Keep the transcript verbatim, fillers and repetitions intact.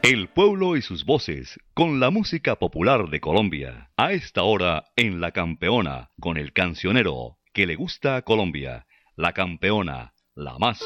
El pueblo y sus voces, con la música popular de Colombia. A esta hora en La Campeona, con el cancionero que le gusta a Colombia. La Campeona, la más